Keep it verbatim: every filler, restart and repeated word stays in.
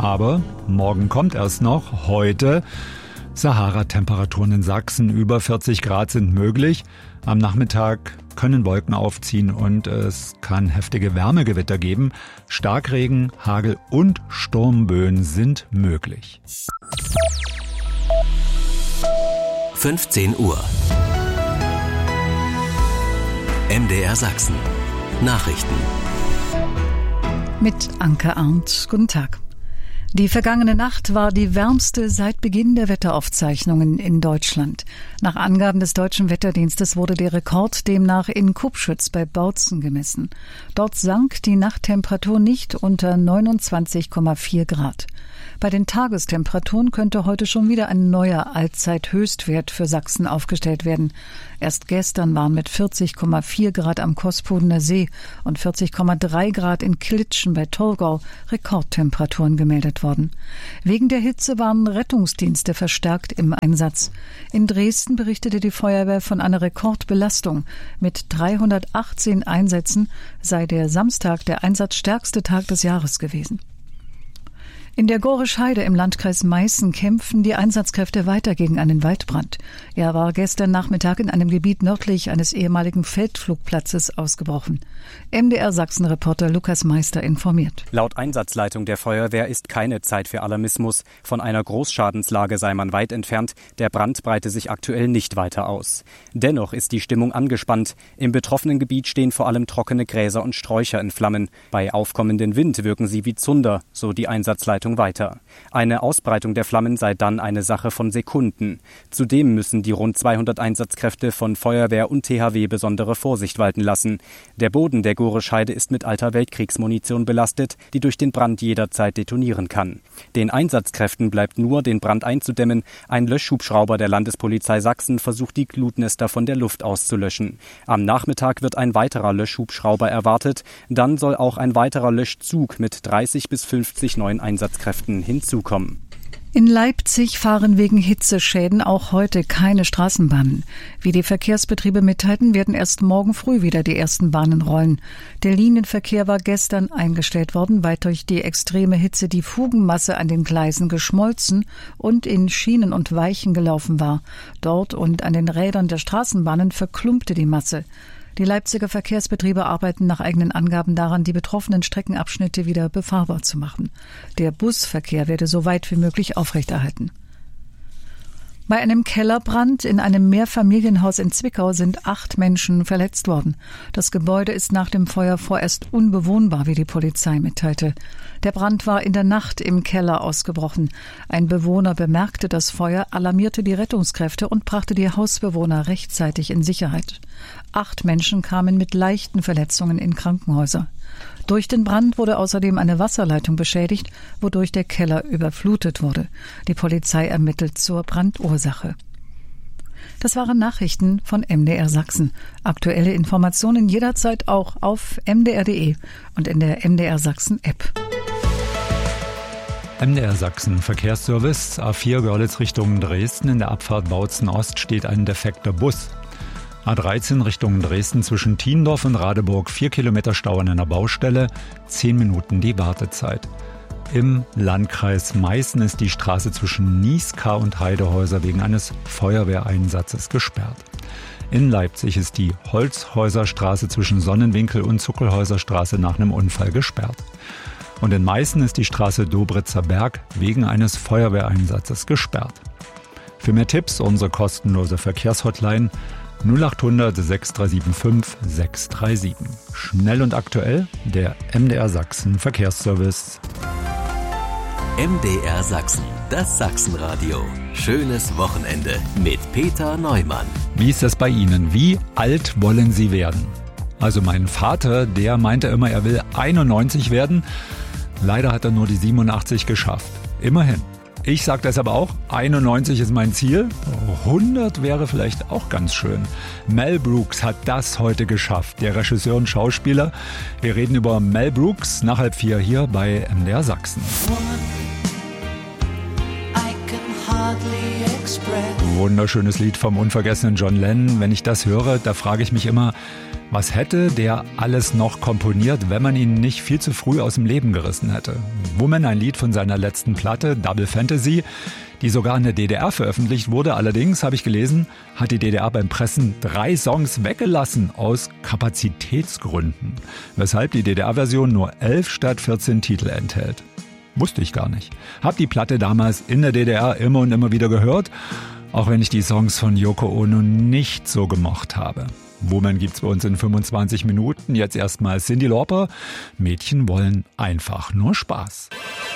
Aber morgen kommt erst noch, heute Sahara-Temperaturen in Sachsen. Über vierzig Grad sind möglich. Am Nachmittag können Wolken aufziehen und es kann heftige Wärmegewitter geben. Starkregen, Hagel und Sturmböen sind möglich. fünfzehn Uhr. M D R Sachsen. Nachrichten. Mit Anke Arndt. Guten Tag. Die vergangene Nacht war die wärmste seit Beginn der Wetteraufzeichnungen in Deutschland. Nach Angaben des Deutschen Wetterdienstes wurde der Rekord demnach in Kupschütz bei Bautzen gemessen. Dort sank die Nachttemperatur nicht unter neunundzwanzig Komma vier Grad. Bei den Tagestemperaturen könnte heute schon wieder ein neuer Allzeithöchstwert für Sachsen aufgestellt werden. Erst gestern waren mit vierzig Komma vier Grad am Kospudener See und vierzig Komma drei Grad in Klitschen bei Torgau Rekordtemperaturen gemeldet worden. Wegen der Hitze waren Rettungsdienste verstärkt im Einsatz. In Dresden berichtete die Feuerwehr von einer Rekordbelastung. Mit dreihundertachtzehn Einsätzen sei der Samstag der einsatzstärkste Tag des Jahres gewesen. In der Gorisch Heide im Landkreis Meißen kämpfen die Einsatzkräfte weiter gegen einen Waldbrand. Er war gestern Nachmittag in einem Gebiet nördlich eines ehemaligen Feldflugplatzes ausgebrochen. M D R Sachsen-Reporter Lukas Meister informiert. Laut Einsatzleitung der Feuerwehr ist keine Zeit für Alarmismus. Von einer Großschadenslage sei man weit entfernt. Der Brand breite sich aktuell nicht weiter aus. Dennoch ist die Stimmung angespannt. Im betroffenen Gebiet stehen vor allem trockene Gräser und Sträucher in Flammen. Bei aufkommendem Wind wirken sie wie Zunder, so die Einsatzleitung weiter. Eine Ausbreitung der Flammen sei dann eine Sache von Sekunden. Zudem müssen die rund zweihundert Einsatzkräfte von Feuerwehr und T H W besondere Vorsicht walten lassen. Der Boden der Gorisch Heide ist mit alter Weltkriegsmunition belastet, die durch den Brand jederzeit detonieren kann. Den Einsatzkräften bleibt nur, den Brand einzudämmen. Ein Löschhubschrauber der Landespolizei Sachsen versucht, die Glutnester von der Luft auszulöschen. Am Nachmittag wird ein weiterer Löschhubschrauber erwartet. Dann soll auch ein weiterer Löschzug mit dreißig bis fünfzig neuen Einsatzkräften hinzukommen. In Leipzig fahren wegen Hitzeschäden auch heute keine Straßenbahnen. Wie die Verkehrsbetriebe mitteilten, werden erst morgen früh wieder die ersten Bahnen rollen. Der Linienverkehr war gestern eingestellt worden, weil durch die extreme Hitze die Fugenmasse an den Gleisen geschmolzen und in Schienen und Weichen gelaufen war. Dort und an den Rädern der Straßenbahnen verklumpte die Masse. Die Leipziger Verkehrsbetriebe arbeiten nach eigenen Angaben daran, die betroffenen Streckenabschnitte wieder befahrbar zu machen. Der Busverkehr werde so weit wie möglich aufrechterhalten. Bei einem Kellerbrand in einem Mehrfamilienhaus in Zwickau sind acht Menschen verletzt worden. Das Gebäude ist nach dem Feuer vorerst unbewohnbar, wie die Polizei mitteilte. Der Brand war in der Nacht im Keller ausgebrochen. Ein Bewohner bemerkte das Feuer, alarmierte die Rettungskräfte und brachte die Hausbewohner rechtzeitig in Sicherheit. Acht Menschen kamen mit leichten Verletzungen in Krankenhäuser. Durch den Brand wurde außerdem eine Wasserleitung beschädigt, wodurch der Keller überflutet wurde. Die Polizei ermittelt zur Brandursache. Das waren Nachrichten von M D R Sachsen. Aktuelle Informationen jederzeit auch auf m d r punkt d e und in der M D R Sachsen App. M D R Sachsen Verkehrsservice A vier Görlitz Richtung Dresden. In der Abfahrt Bautzen Ost steht ein defekter Bus. A dreizehn Richtung Dresden zwischen Thiendorf und Radeburg, vier Kilometer Stau an einer Baustelle, zehn Minuten die Wartezeit. Im Landkreis Meißen ist die Straße zwischen Nieskar und Heidehäuser wegen eines Feuerwehreinsatzes gesperrt. In Leipzig ist die Holzhäuserstraße zwischen Sonnenwinkel und Zuckelhäuserstraße nach einem Unfall gesperrt. Und in Meißen ist die Straße Dobritzer Berg wegen eines Feuerwehreinsatzes gesperrt. Für mehr Tipps unsere kostenlose Verkehrshotline null acht hundert sechs drei sieben fünf sechs drei sieben. Schnell und aktuell, der M D R Sachsen Verkehrsservice. M D R Sachsen, das Sachsenradio. Schönes Wochenende mit Peter Neumann. Wie ist das bei Ihnen? Wie alt wollen Sie werden? Also mein Vater, der meinte immer, er will einundneunzig werden. Leider hat er nur die siebenundachtzig geschafft. Immerhin. Ich sage deshalb auch, einundneunzig ist mein Ziel. hundert wäre vielleicht auch ganz schön. Mel Brooks hat das heute geschafft, der Regisseur und Schauspieler. Wir reden über Mel Brooks nach halb vier hier bei M D R Sachsen. I can Wunderschönes Lied vom unvergessenen John Lennon. Wenn ich das höre, da frage ich mich immer, was hätte der alles noch komponiert, wenn man ihn nicht viel zu früh aus dem Leben gerissen hätte? Woman, ein Lied von seiner letzten Platte, Double Fantasy, die sogar in der D D R veröffentlicht wurde. Allerdings, habe ich gelesen, hat die D D R beim Pressen drei Songs weggelassen aus Kapazitätsgründen, weshalb die D D R-Version nur elf statt vierzehn Titel enthält. Wusste ich gar nicht. Hab die Platte damals in der D D R immer und immer wieder gehört, auch wenn ich die Songs von Yoko Ono nicht so gemocht habe. Woman gibt's bei uns in fünfundzwanzig Minuten. Jetzt erstmal Cyndi Lauper. Mädchen wollen einfach nur Spaß.